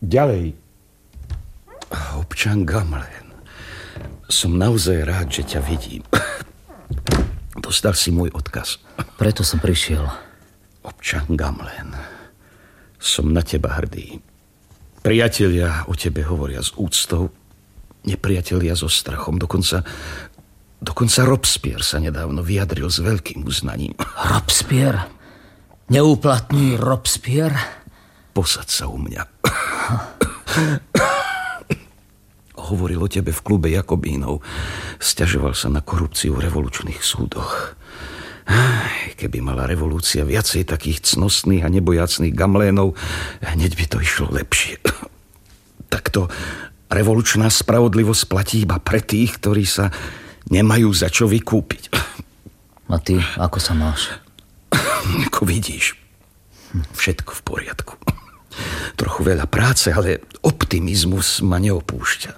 Ďalej. Občan Gamelin. Som naozaj rád, že ťa vidím. Dostal si môj odkaz. Preto som prišiel. Občan Gamelin. Som na teba hrdý. Priatelia o tebe hovoria s úctou, nepriatelia so strachom. Dokonca Robespierre sa nedávno vyjadril s veľkým uznaním. Robespierre? Neúplatný Robespierre? Posaď sa u mňa. Hovoril o tebe v klube Jakobínov. Sťažoval sa na korupciu v revolučných súdoch. Keby mala revolúcia viacej takých cnostných a nebojacných Gamelénov, hneď by to išlo lepšie. Takto revolučná spravodlivosť platí iba pre tých, ktorí sa nemajú za čo vykúpiť. A ty, ako sa máš? Ako vidíš, všetko v poriadku. Trochu veľa práce, ale optimizmus ma neopúšťa.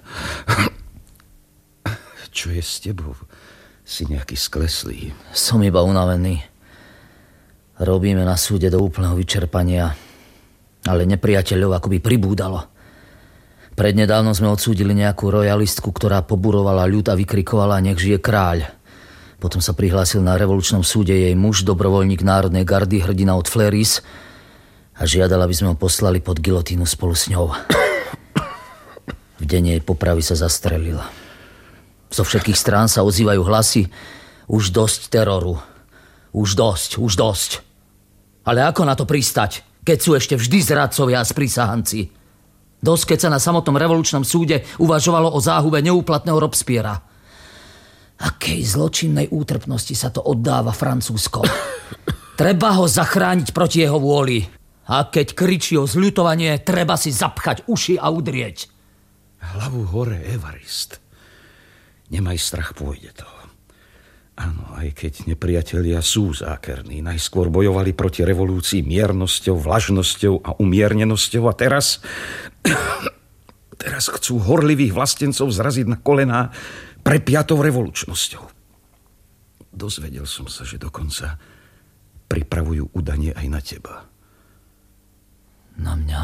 Čo je s tebou? Si nejaký skleslý. Som iba unavený. Robíme na súde do úplného vyčerpania, ale nepriateľov akoby pribúdalo. Prednedávno sme odsúdili nejakú rojalistku, ktorá poburovala ľud a vykrikovala nech žije kráľ. Potom sa prihlásil na revolučnom súde jej muž, dobrovoľník Národnej gardy, hrdina od Fleris, a žiadala, aby sme ho poslali pod gilotínu spolu s ňou. V deň jej popravy sa zastrelila. Zo všetkých strán sa ozývajú hlasy: už dosť teroru. Už dosť. Ale ako na to pristať, keď sú ešte vždy zradcovia a sprísahanci? Dosť, keď sa na samotnom revolučnom súde uvažovalo o záhube neúplatného Robespierra. Akej zločinnej útrpnosti sa to oddáva Francúzsko. Treba ho zachrániť proti jeho vôli. A keď kričí o zľutovanie, treba si zapchať uši a udrieť. Hlavu hore, Evarist. Nemaj strach, pôjde to. Áno, aj keď nepriatelia sú zákerní. Najskôr bojovali proti revolúcii miernosťou, vlažnosťou a umiernenosťou a teraz chcú horlivých vlastencov zraziť na kolená prepiatou revolučnosťou. Dozvedel som sa, že dokonca pripravujú udanie aj na teba. Na mňa?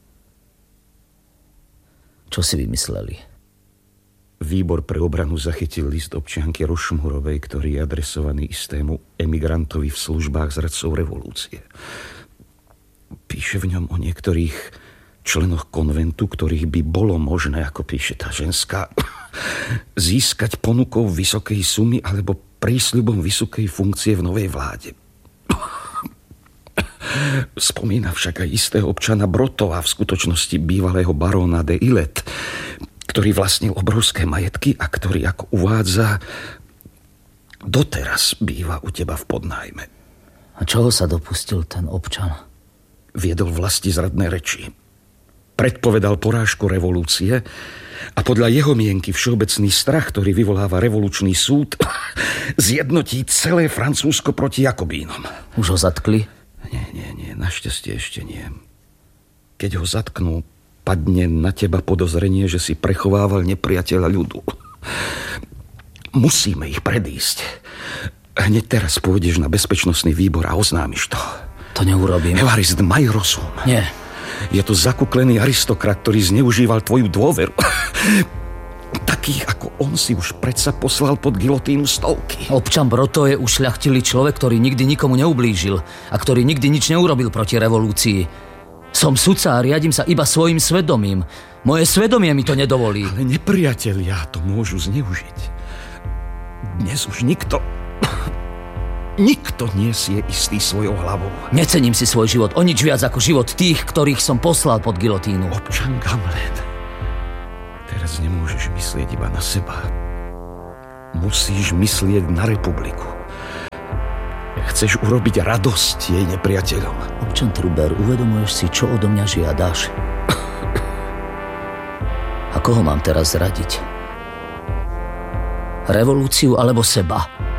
Čo si vymysleli? Výbor pre obranu zachytil list občianky Rošmurovej, ktorý je adresovaný istému emigrantovi v službách zradcov revolúcie. Píše v ňom o niektorých členoch konventu, ktorých by bolo možné, ako píše tá ženská, získať ponukou vysokej sumy alebo prísľubom vysokej funkcie v novej vláde. Spomína však aj istého občana Brotova, v skutočnosti bývalého baróna de Ilet, ktorý vlastnil obrovské majetky a ktorý, ako uvádza, doteraz býva u teba v podnájme. A čoho sa dopustil ten občan? Viedol vlastizradné reči. Predpovedal porážku revolúcie a podľa jeho mienky všeobecný strach, ktorý vyvoláva revolučný súd, zjednotí celé Francúzsko proti Jakobínom. Už ho zatkli? Nie, našťastie ešte nie. Keď ho zatknú, padne na teba podozrenie, že si prechovával nepriateľa ľudu. Musíme ich predísť. Hneď teraz pôjdeš na bezpečnostný výbor a oznámiš to. To neurobím. Evarist, maj rozum. Nie. Je to zakuklený aristokrat, ktorý zneužíval tvoju dôveru. Takých ako on si už predsa poslal pod gilotínu stovky. Občan Broto je ušľachtilý človek, ktorý nikdy nikomu neublížil a ktorý nikdy nič neurobil proti revolúcii. Som sudca a riadím sa iba svojim svedomím. Moje svedomie mi to nedovolí. Ale nepriatelia to môžu zneužiť. Dnes už nikto nesie istý svojou hlavou. Necením si svoj život o nič viac ako život tých, ktorých som poslal pod gilotínu. Občan Gamelin, teraz nemôžeš myslieť iba na seba. Musíš myslieť na republiku. Chceš urobiť radosť jej nepriateľom. Občan Truber, uvedomuješ si, čo odo mňa žiadaš? A koho mám teraz radiť? Revolúciu alebo seba?